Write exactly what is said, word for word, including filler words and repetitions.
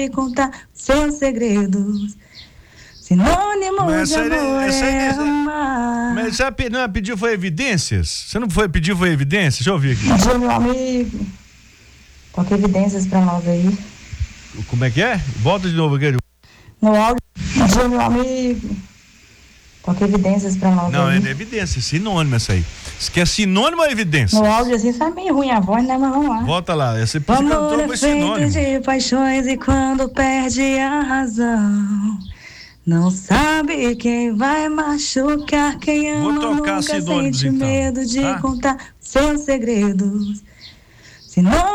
contar seus segredos. Sinônimo Mas de essa aí- amor essa aí- é essa- amar. Mas já pe- não, pediu foi evidências? Você não foi pedir foi evidências? Deixa eu ouvir aqui. Bom dia, meu amigo. Toca evidências pra nós aí. Como é que é? Volta de novo aqui. No áudio. Bom dia, meu amigo. Toca evidências pra nós Não, aí. é não é evidência, é sinônimo essa aí. Isso que é sinônimo ou evidência? No áudio assim sai meio ruim a voz, né? Mas vamos lá. Volta lá, essa O você amor cantou é foi feito sinônimo. de paixões e quando perde a razão, não sabe quem vai machucar, quem Vou ama tocar nunca sinônimos, sente então, medo de tá? contar seus segredos. Se não